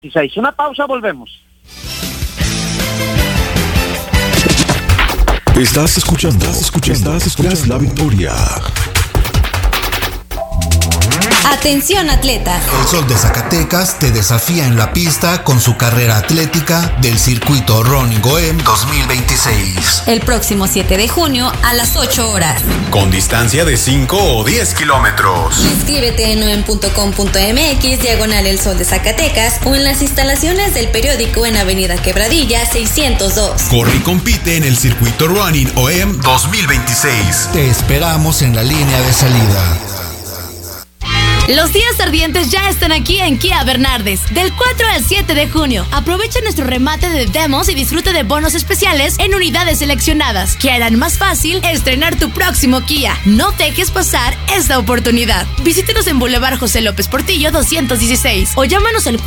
16. Una pausa, volvemos. Estás escuchando Tras la Victoria. Atención, atletas. El Sol de Zacatecas te desafía en la pista con su carrera atlética del circuito Running OEM 2026. El próximo 7 de junio a las 8 horas. Con distancia de 5 o 10 kilómetros. Inscríbete en oem.com.mx /El Sol de Zacatecas o en las instalaciones del periódico en Avenida Quebradilla 602. Corre y compite en el circuito Running OEM 2026. Te esperamos en la línea de salida. Los días ardientes ya están aquí en Kia Bernardes, del 4 al 7 de junio. Aprovecha nuestro remate de demos y disfruta de bonos especiales en unidades seleccionadas, que harán más fácil estrenar tu próximo Kia. No dejes pasar esta oportunidad. Visítenos en Boulevard José López Portillo 216 o llámanos al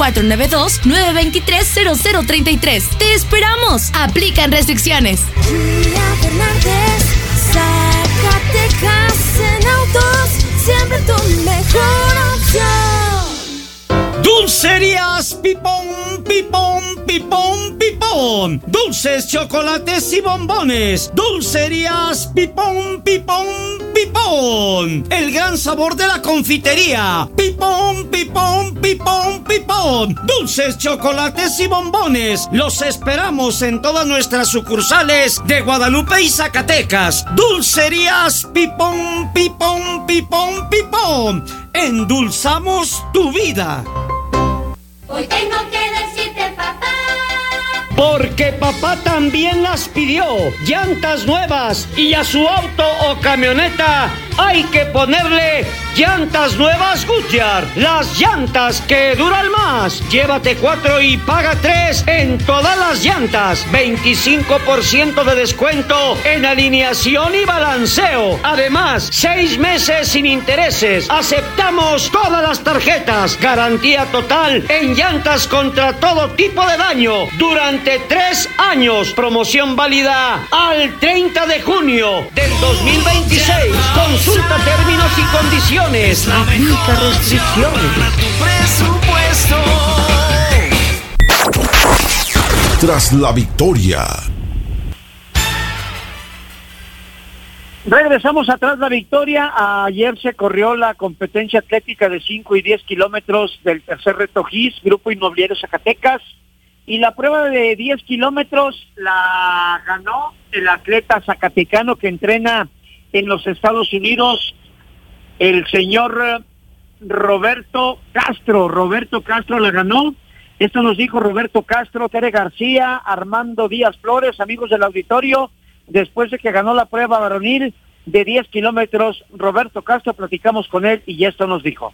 492-923-0033. ¡Te esperamos! Aplican restricciones. Kia Bernardes, Zacatecas en autos, siempre tu mejor opción. Dulcerías Pipón, Pipón, Pipón, Pipón. Dulces, chocolates y bombones. Dulcerías Pipón, Pipón, Pipón. El gran sabor de la confitería. Pipón, Pipón, Pipón, Pipón. Dulces, chocolates y bombones. Los esperamos en todas nuestras sucursales de Guadalupe y Zacatecas. Dulcerías Pipón, Pipón, Pipón, Pipón. Endulzamos tu vida. Hoy tengo que decirte, papá, Porque papá también las pidió. Llantas nuevas, y a su auto o camioneta hay que ponerle llantas nuevas Goodyear. Las llantas que duran más. Llévate 4 y paga 3 en todas las llantas. 25% de descuento en alineación y balanceo. Además, 6 meses sin intereses. Aceptamos todas las tarjetas. Garantía total en llantas contra todo tipo de daño durante 3 años. Promoción válida al 30 de junio del 2026. Consulta términos y condiciones. Aplica restricciones. Tras la Victoria. Regresamos atrás la Victoria. Ayer se corrió la competencia atlética de 5 y 10 kilómetros del tercer reto GIS, Grupo Inmobiliario Zacatecas. Y la prueba de 10 kilómetros la ganó el atleta zacatecano que entrena en los Estados Unidos, el señor Roberto Castro. Roberto Castro la ganó. Esto nos dijo Roberto Castro, Tere García, Armando Díaz Flores, amigos del auditorio, después de que ganó la prueba varonil de 10 kilómetros. Roberto Castro, platicamos con él y esto nos dijo.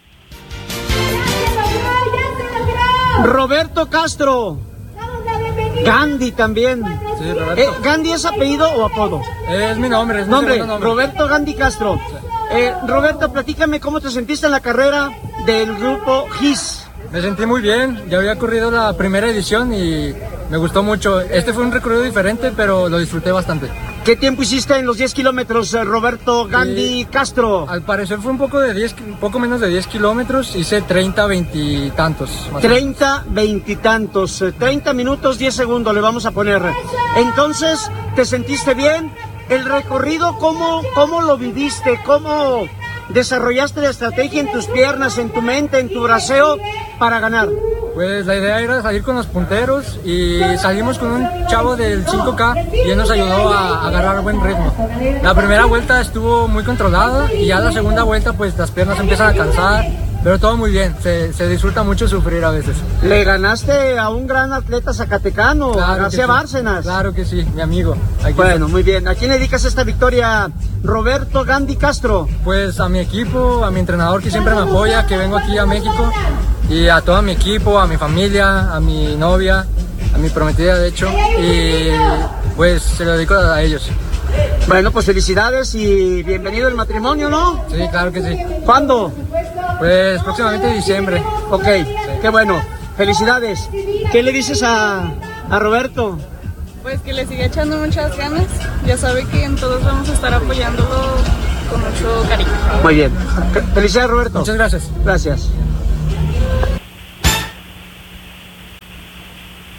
Roberto Castro. Gandhi también. Sí, Roberto. ¿Gandhi es apellido o apodo? Es mi nombre, Nombre, Roberto Gandhi Castro. Sí. Roberto, platícame cómo te sentiste en la carrera del grupo GIS. Me sentí muy bien, ya había corrido la primera edición y me gustó mucho. Este fue un recorrido diferente, pero lo disfruté bastante. ¿Qué tiempo hiciste en los 10 kilómetros, Roberto Gandhi Castro? Al parecer fue un poco menos de 10 kilómetros, hice 30, 20 y tantos. 30, 20 y tantos, 30 minutos, 10 segundos le vamos a poner. Entonces, ¿te sentiste bien? El recorrido, ¿cómo lo viviste? ¿Cómo desarrollaste la estrategia en tus piernas, en tu mente, en tu braceo para ganar? Pues la idea era salir con los punteros y salimos con un chavo del 5K y él nos ayudó a agarrar buen ritmo. La primera vuelta estuvo muy controlada y ya la segunda vuelta pues las piernas empiezan a cansar, pero todo muy bien, se disfruta mucho sufrir a veces. Le ganaste a un gran atleta zacatecano, claro, García Bárcenas. Claro que sí, mi amigo. Bueno, muy bien. ¿A quién le dedicas esta victoria, Roberto Gandhi Castro? Pues a mi equipo, a mi entrenador que siempre me apoya, que vengo aquí a México, y a todo mi equipo, a mi familia, a mi novia, a mi prometida de hecho, y pues se lo dedico a ellos. Bueno, pues felicidades y bienvenido al matrimonio, ¿no? Sí, claro que sí. ¿Cuándo? Pues próximamente diciembre. Ok, sí. Qué bueno. Felicidades. ¿Qué le dices a Roberto? Pues que le siga echando muchas ganas. Ya sabe que en todos vamos a estar apoyándolo con mucho cariño. Muy bien. Felicidades, Roberto. Muchas gracias. Gracias.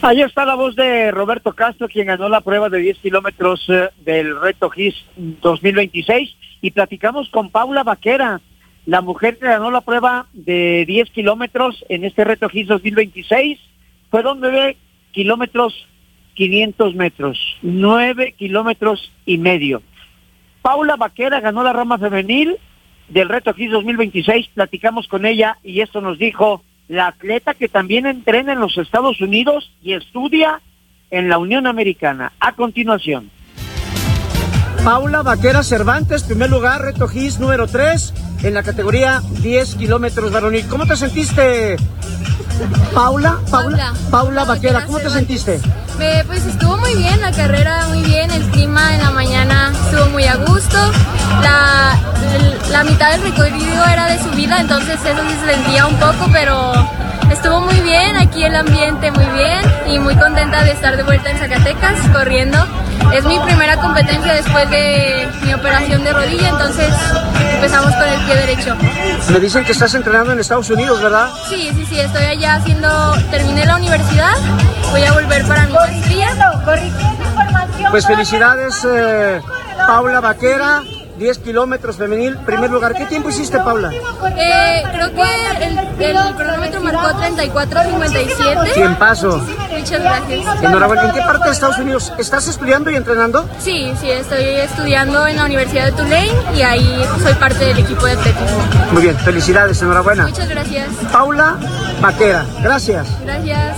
Ahí está la voz de Roberto Castro, quien ganó la prueba de 10 kilómetros del Reto GIS 2026, y platicamos con Paula Vaquera, la mujer que ganó la prueba de 10 kilómetros en este Reto GIS 2026. Fueron 9 kilómetros 500 metros, 9 kilómetros y medio. Paula Vaquera ganó la rama femenil del Reto GIS 2026, platicamos con ella y esto nos dijo la atleta que también entrena en los Estados Unidos y estudia en la Unión Americana. A continuación. Paula Vaquera Cervantes, primer lugar, Reto GIS número 3, en la categoría 10 kilómetros varonil. ¿Cómo te sentiste, Paula Vaquera? ¿Cómo te sentiste? Pues estuvo muy bien la carrera, muy bien, el clima en la mañana estuvo muy a gusto, la mitad del recorrido era de subida, entonces eso sí se sentía un poco, pero estuvo muy bien, aquí el ambiente muy bien y muy contenta de estar de vuelta en Zacatecas corriendo. Es mi primera competencia después de mi operación de rodilla, entonces empezamos con el pie derecho. Me dicen que estás entrenando en Estados Unidos, ¿verdad? Sí, estoy allá terminé la universidad, voy a volver para mi maestría. Pues felicidades, Paula Vaquera, 10 kilómetros femenil, primer lugar. ¿Qué tiempo hiciste, Paula? Creo que el cronómetro marcó 34:57. Tiempazo. Muchas gracias. Enhorabuena. ¿En qué parte de Estados Unidos estás estudiando y entrenando? Sí, estoy estudiando en la Universidad de Tulane y ahí soy parte del equipo de atletismo. Muy bien, felicidades, enhorabuena. Muchas gracias. Paula Vaquera, gracias. Gracias.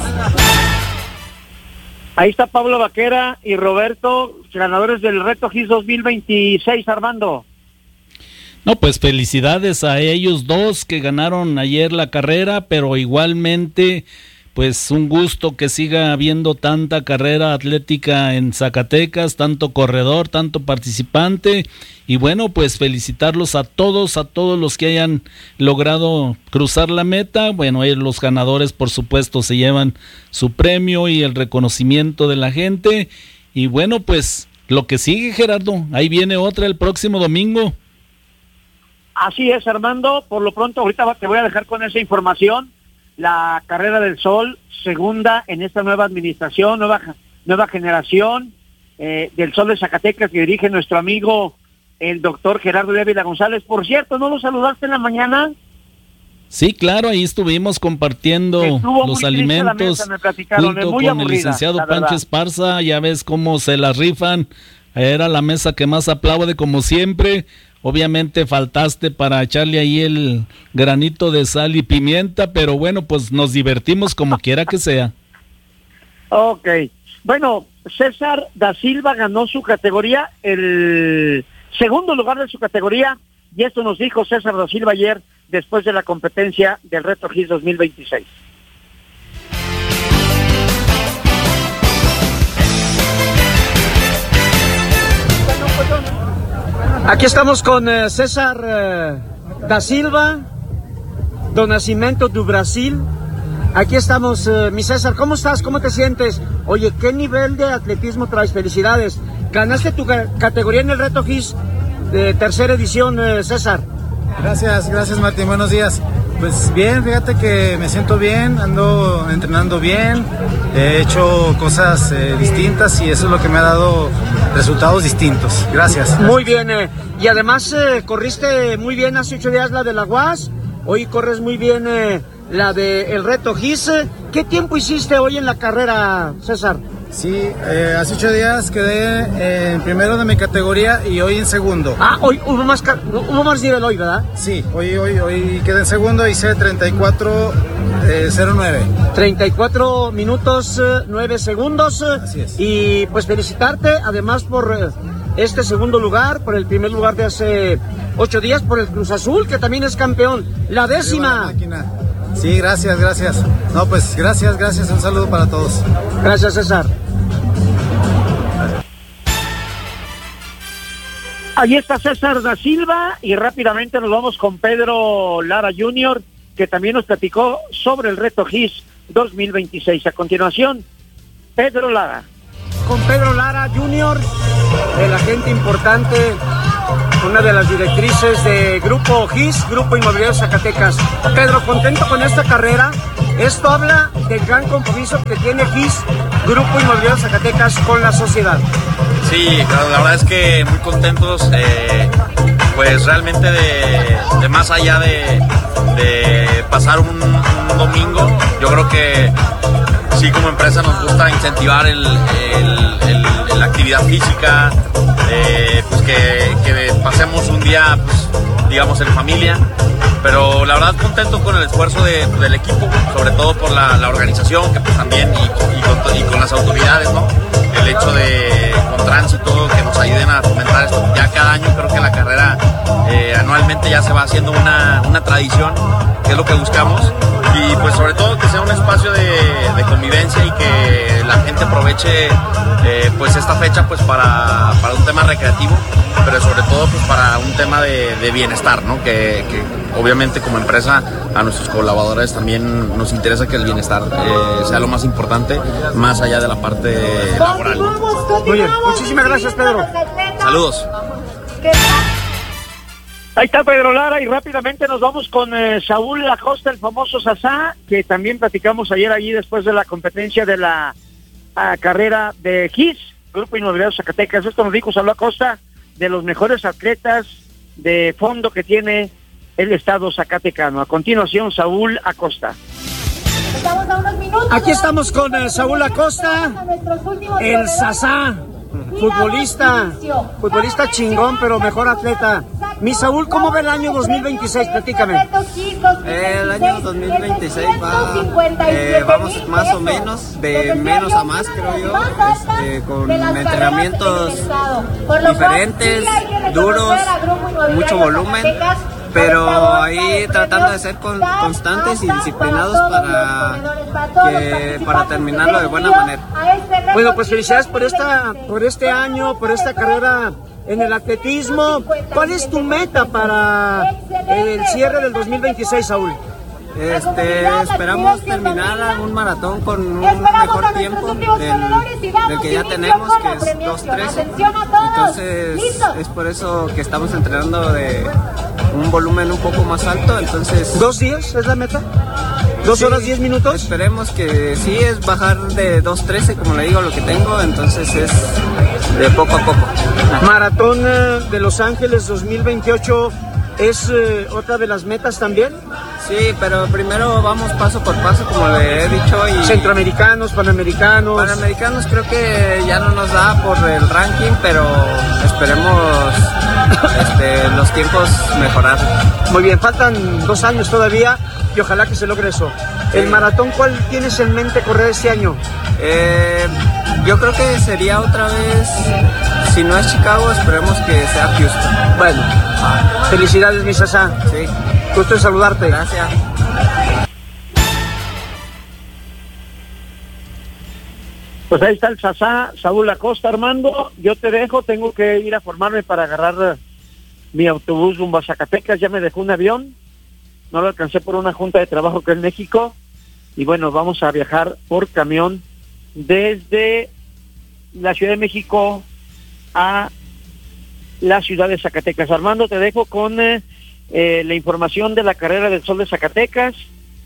Ahí está Pablo Vaquera y Roberto, ganadores del Reto GIS 2026, Armando. No, pues felicidades a ellos dos que ganaron ayer la carrera, pero igualmente, pues un gusto que siga habiendo tanta carrera atlética en Zacatecas, tanto corredor, tanto participante, y bueno, pues felicitarlos a todos los que hayan logrado cruzar la meta. Bueno, los ganadores por supuesto se llevan su premio y el reconocimiento de la gente, y bueno, pues lo que sigue, Gerardo, ahí viene otra el próximo domingo. Así es, Armando, por lo pronto ahorita te voy a dejar con esa información. La Carrera del Sol, segunda en esta nueva administración, nueva generación del Sol de Zacatecas, que dirige nuestro amigo el doctor Gerardo de Ávila González. Por cierto, ¿no lo saludaste en la mañana? Sí, claro, ahí estuvimos compartiendo los alimentos junto con el licenciado Pancho Esparza. Ya ves cómo se la rifan, era la mesa que más aplaude como siempre. Obviamente faltaste para echarle ahí el granito de sal y pimienta, pero bueno, pues nos divertimos como quiera que sea. Ok. Bueno, César da Silva ganó su categoría, el segundo lugar de su categoría, y esto nos dijo César da Silva ayer después de la competencia del Reto GIS 2026. Aquí estamos con César da Silva, do Nascimento do Brasil. Aquí estamos, mi César, ¿cómo estás? ¿Cómo te sientes? Oye, ¿qué nivel de atletismo traes? Felicidades. Ganaste tu categoría en el Reto GIS de tercera edición, César. Gracias Martín, buenos días. Pues bien, fíjate que me siento bien, ando entrenando bien, he hecho cosas distintas y eso es lo que me ha dado resultados distintos. Gracias. Muy bien, y además corriste muy bien hace 8 días la de la UAS, hoy corres muy bien la de el Reto GIS. ¿Qué tiempo hiciste hoy en la carrera, César? Sí, hace 8 días quedé en primero de mi categoría y hoy en segundo. Ah, hoy hubo más nivel hoy, ¿verdad? Sí, hoy quedé en segundo, hice 34:09. 34 minutos 9 segundos. Así es. Y pues felicitarte, además por este segundo lugar, por el primer lugar de hace 8 días, por el Cruz Azul, que también es campeón. La 10ª. Sí, gracias. No, pues gracias, un saludo para todos. Gracias, César. Ahí está César da Silva y rápidamente nos vamos con Pedro Lara Jr., que también nos platicó sobre el Reto GIS 2026. A continuación, Pedro Lara. Con Pedro Lara Jr., el agente importante una de las directrices de Grupo GIS, Grupo Inmobiliario Zacatecas. Pedro, contento con esta carrera. Esto habla del gran compromiso que tiene GIS, Grupo Inmobiliario Zacatecas, con la sociedad. Sí, la verdad es que muy contentos, pues realmente de más allá de pasar un domingo, yo creo que sí, como empresa nos gusta incentivar la actividad física, pues que pasemos un día, pues, digamos, en familia, pero la verdad contento con el esfuerzo del equipo, sobre todo por la organización, que pues también, y con las autoridades, ¿no? El hecho con tránsito, que nos ayuden a fomentar esto. Ya cada año creo que la carrera anualmente ya se va haciendo una tradición, que es lo que buscamos, y pues sobre todo que sea un espacio de convivencia y que la gente aproveche pues esta fecha pues para un tema recreativo, pero sobre todo pues para un tema de bienestar, ¿no? Que obviamente como empresa a nuestros colaboradores también nos interesa que el bienestar sea lo más importante, más allá de la parte laboral, ¿no? Muy bien, muchísimas gracias, Pedro. Saludos. Ahí está Pedro Lara, y rápidamente nos vamos con Saúl Acosta, el famoso Sasá, que también platicamos ayer allí después de la competencia de la carrera de GIS, Grupo Inmobiliario Zacatecas. Esto nos dijo Saúl Acosta, de los mejores atletas de fondo que tiene el estado zacatecano. A continuación, Saúl Acosta. Aquí estamos con Saúl Acosta, el Sasá, futbolista chingón, pero mejor atleta. Mi Saúl, ¿cómo ve el año 2026? Platícame. El año 2026 vamos más o menos, de menos a más, creo yo, con entrenamientos diferentes, duros, mucho volumen, pero ahí tratando de ser constantes y disciplinados para terminarlo de buena manera. Bueno, pues felicidades por este año, por esta carrera en el atletismo. ¿Cuál es tu meta para el cierre del 2026, Saúl? Esperamos terminar un maratón con un mejor tiempo del que ya tenemos, que es 2:13. Entonces es por eso que estamos entrenando de un volumen un poco más alto. Entonces, ¿2 días es la meta? ¿2 horas 10 minutos? Esperemos que sí, es bajar de 2:13, como le digo, lo que tengo. Entonces es de poco a poco. Maratón de Los Ángeles 2028 es otra de las metas también. Sí, pero primero vamos paso por paso, como le he dicho. Y centroamericanos, panamericanos. Panamericanos creo que ya no nos da por el ranking, pero esperemos los tiempos mejorar. Muy bien, faltan 2 años todavía y ojalá que se logre eso. Sí. El maratón, ¿cuál tienes en mente correr este año? Yo creo que sería otra vez, si no es Chicago, esperemos que sea Houston. Bueno, felicidades, mi Sasá. Sí. Gusto en saludarte. Gracias. Pues ahí está el Sasá, Saúl Acosta. Armando, yo te dejo, tengo que ir a formarme para agarrar mi autobús rumbo a Zacatecas. Ya me dejó un avión, no lo alcancé por una junta de trabajo que es en México, y bueno, vamos a viajar por camión desde la Ciudad de México a la ciudad de Zacatecas. Armando, te dejo con la información de la carrera del Sol de Zacatecas,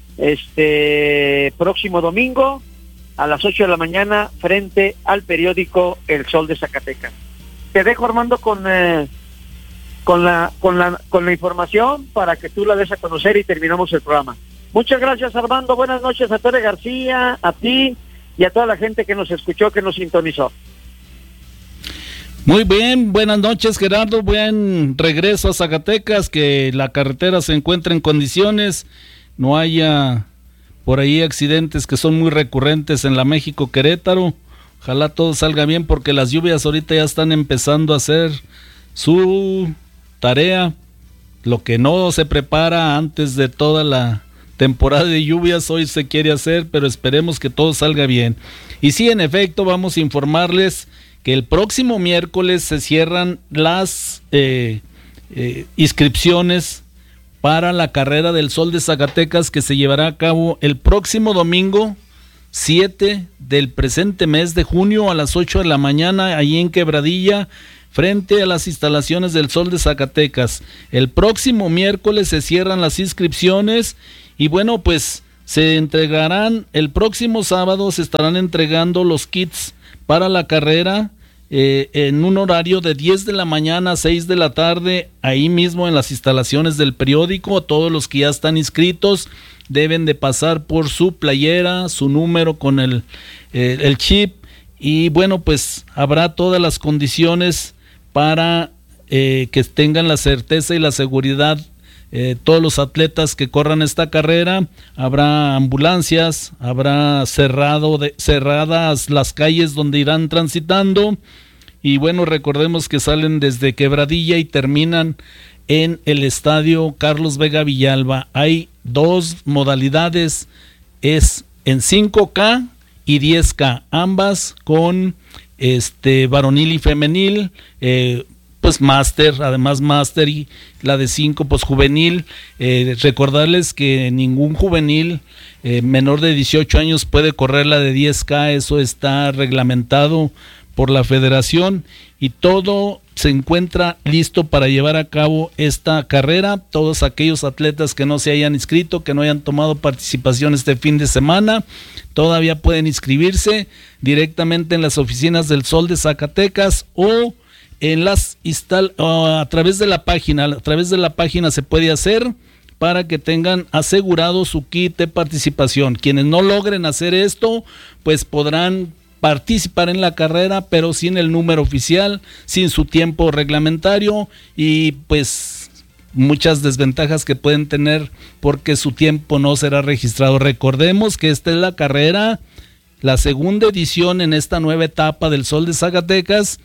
próximo domingo a las 8 de la mañana frente al periódico El Sol de Zacatecas. Te dejo, Armando, con la información para que tú la des a conocer y terminamos el programa. Muchas gracias, Armando. Buenas noches a Tere García, a ti y a toda la gente que nos escuchó, que nos sintonizó. Muy bien, buenas noches, Gerardo, buen regreso a Zacatecas, que la carretera se encuentre en condiciones, no haya por ahí accidentes que son muy recurrentes en la México-Querétaro. Ojalá todo salga bien, porque las lluvias ahorita ya están empezando a hacer su tarea. Lo que no se prepara antes de toda la temporada de lluvias hoy se quiere hacer, pero esperemos que todo salga bien. Y sí, en efecto, vamos a informarles que el próximo miércoles se cierran las inscripciones para la carrera del Sol de Zacatecas, que se llevará a cabo el próximo domingo 7 del presente mes de junio a las 8 de la mañana, ahí en Quebradilla, frente a las instalaciones del Sol de Zacatecas. El próximo miércoles se cierran las inscripciones y bueno, pues se entregarán, el próximo sábado se estarán entregando los kits para la carrera en un horario de 10 de la mañana a 6 de la tarde, ahí mismo en las instalaciones del periódico. Todos los que ya están inscritos deben de pasar por su playera, su número con el chip, y bueno, pues habrá todas las condiciones para que tengan la certeza y la seguridad todos los atletas que corran esta carrera. Habrá ambulancias, habrá cerradas las calles donde irán transitando, y bueno, recordemos que salen desde Quebradilla y terminan en el estadio Carlos Vega Villalba. Hay 2 modalidades, es en 5K y 10K, ambas con varonil y femenil, pues máster, además máster, y la de 5 pues juvenil. Recordarles que ningún juvenil menor de 18 años puede correr la de 10K, eso está reglamentado por la federación, y todo se encuentra listo para llevar a cabo esta carrera. Todos aquellos atletas que no se hayan inscrito, que no hayan tomado participación este fin de semana, todavía pueden inscribirse directamente en las oficinas del Sol de Zacatecas o en a través de la página se puede hacer, para que tengan asegurado su kit de participación. Quienes no logren hacer esto, pues podrán participar en la carrera, pero sin el número oficial, sin su tiempo reglamentario, y pues muchas desventajas que pueden tener porque su tiempo no será registrado. Recordemos que esta es la carrera, la segunda edición en esta nueva etapa del Sol de Zacatecas,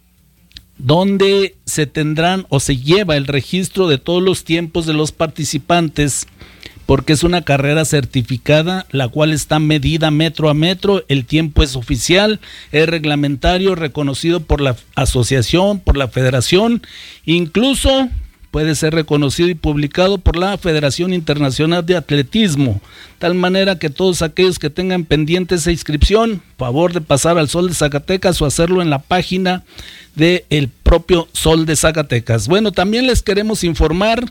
donde se tendrán o se lleva el registro de todos los tiempos de los participantes, porque es una carrera certificada, la cual está medida metro a metro. El tiempo es oficial, es reglamentario, reconocido por la asociación, por la federación, incluso puede ser reconocido y publicado por la Federación Internacional de Atletismo, tal manera que todos aquellos que tengan pendiente esa inscripción, favor de pasar al Sol de Zacatecas o hacerlo en la página del propio Sol de Zacatecas. Bueno, también les queremos informar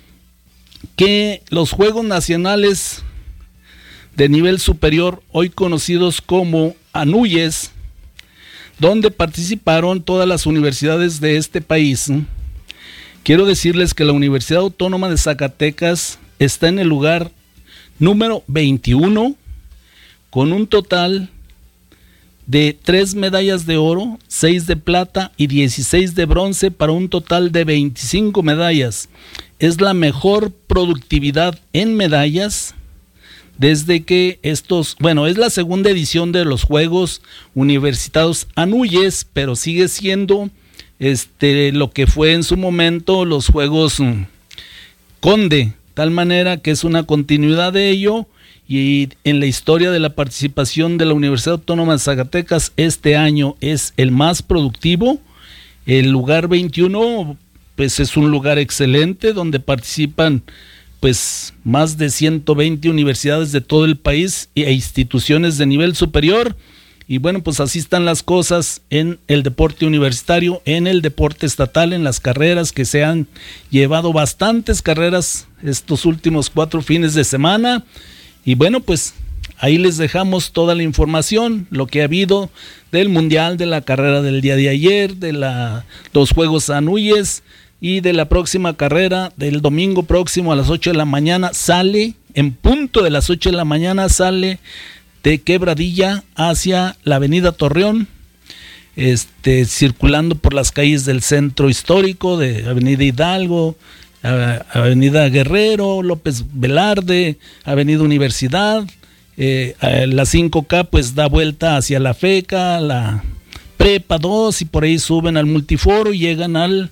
que los Juegos Nacionales de nivel superior, hoy conocidos como ANUYES, donde participaron todas las universidades de este país. Quiero decirles que la Universidad Autónoma de Zacatecas está en el lugar número 21, con un total de 3 medallas de oro, 6 de plata y 16 de bronce, para un total de 25 medallas. Es la mejor productividad en medallas desde que es la segunda edición de los Juegos Universitarios ANUYES, pero sigue siendo lo que fue en su momento los Juegos Conde, tal manera que es una continuidad de ello. Y en la historia de la participación de la Universidad Autónoma de Zacatecas, este año es el más productivo. El lugar 21 pues es un lugar excelente, donde participan pues más de 120 universidades de todo el país e instituciones de nivel superior. Y bueno, pues así están las cosas en el deporte universitario, en el deporte estatal, en las carreras, que se han llevado bastantes carreras estos últimos 4 fines de semana. Y bueno, pues ahí les dejamos toda la información, lo que ha habido del Mundial, de la carrera del día de ayer, de los Juegos ANUYES y de la próxima carrera del domingo próximo a las 8 de la mañana. Sale, en punto de las 8 de la mañana, sale de Quebradilla hacia la avenida Torreón, circulando por las calles del centro histórico, de avenida Hidalgo, avenida Guerrero, López Velarde, avenida Universidad. La 5K pues da vuelta hacia la FECA, la Prepa 2, y por ahí suben al Multiforo y llegan al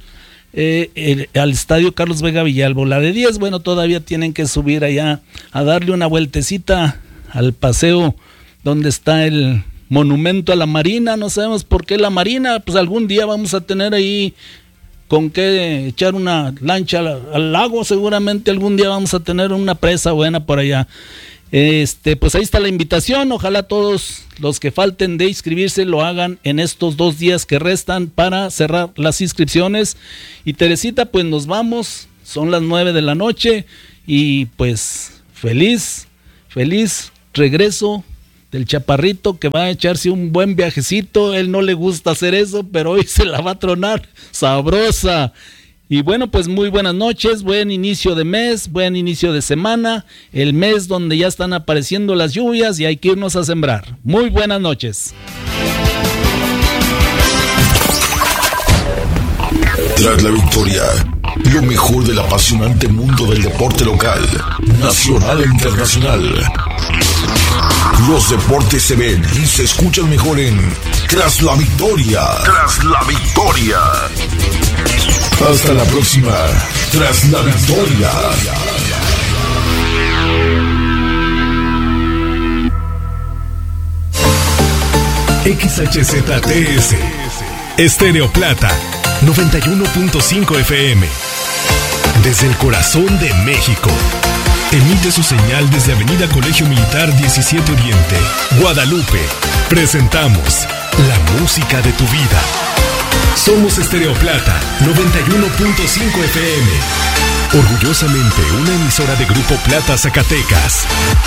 estadio Carlos Vega Villalba. La de 10, bueno, todavía tienen que subir allá a darle una vueltecita al paseo donde está el monumento a la Marina. No sabemos por qué la Marina, pues algún día vamos a tener ahí con qué echar una lancha al lago, seguramente algún día vamos a tener una presa buena por allá. Pues ahí está la invitación. Ojalá todos los que falten de inscribirse lo hagan en estos 2 días que restan para cerrar las inscripciones. Y Teresita, pues nos vamos, son las 9 de la noche y pues feliz regreso del chaparrito, que va a echarse un buen viajecito. Él no le gusta hacer eso, pero hoy se la va a tronar sabrosa. Y bueno, pues muy buenas noches, buen inicio de mes, buen inicio de semana, el mes donde ya están apareciendo las lluvias y hay que irnos a sembrar. Muy buenas noches. Tras la victoria, lo mejor del apasionante mundo del deporte local, nacional e internacional. Los deportes se ven y se escuchan mejor en Tras la Victoria. Tras la Victoria. Hasta la próxima. Tras la Victoria. XHZTS Estéreo Plata 91.5 FM. Desde el corazón de México. Emite su señal desde Avenida Colegio Militar 17 Oriente, Guadalupe. Presentamos la música de tu vida. Somos Estéreo Plata 91.5 FM. Orgullosamente una emisora de Grupo Plata Zacatecas.